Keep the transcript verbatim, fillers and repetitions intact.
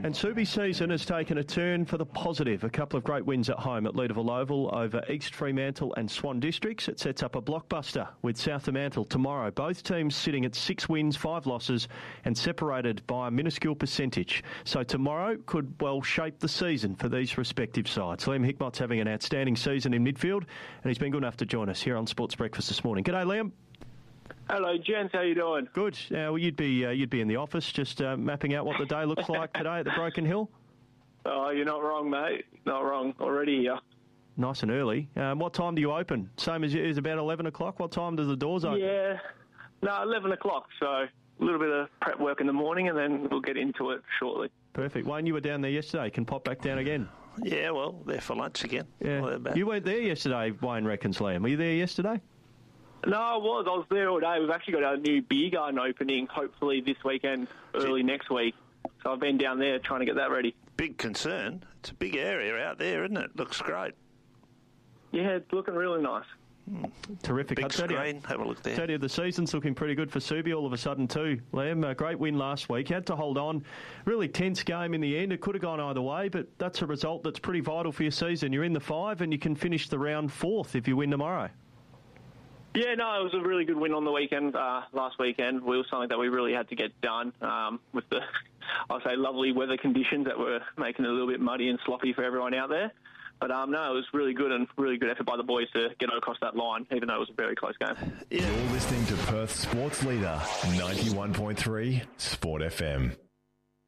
And Subi's season has taken a turn for the positive. A couple of great wins at home at Leederville Oval over East Fremantle and Swan Districts. It sets up a blockbuster with South Fremantle tomorrow. Both teams sitting at six wins, five losses and separated by a minuscule percentage. So tomorrow could well shape the season for these respective sides. Liam Hickmott's having an outstanding season in midfield and he's been good enough to join us here on Sports Breakfast this morning. G'day, Liam. Hello, gents. How you doing? Good. Uh, well, you'd be uh, you'd be in the office just uh, mapping out what the day looks like today at the Broken Hill. Oh, you're not wrong, mate. Not wrong. Already here. Nice and early. Um, what time do you open? Same as is about eleven o'clock. What time does the doors open? Yeah, no, eleven o'clock. So a little bit of prep work in the morning, and then we'll get into it shortly. Perfect. Wayne, you were down there yesterday. Can pop back down again. Yeah, well, there for lunch again. Yeah. You weren't there yesterday, Wayne reckons, Liam. Were you there yesterday? No, I was. I was there all day. We've actually got our new beer garden opening, hopefully this weekend, early next week. So I've been down there trying to get that ready. Big concern. It's a big area out there, isn't it? Looks great. Yeah, it's looking really nice. Hmm. Terrific. Big screen. Have a look there. Tell you, the season's looking pretty good for Subi all of a sudden too. Liam, a great win last week. Had to hold on. Really tense game in the end. It could have gone either way, but that's a result that's pretty vital for your season. You're in the five and you can finish the round fourth if you win tomorrow. Yeah, no, it was a really good win on the weekend, uh, last weekend. It was something that we really had to get done um, with the, I'll say, lovely weather conditions that were making it a little bit muddy and sloppy for everyone out there. But um, no, it was really good and really good effort by the boys to get across that line, even though it was a very close game. Yeah. You're listening to Perth Sports Leader, ninety-one point three Sport F M.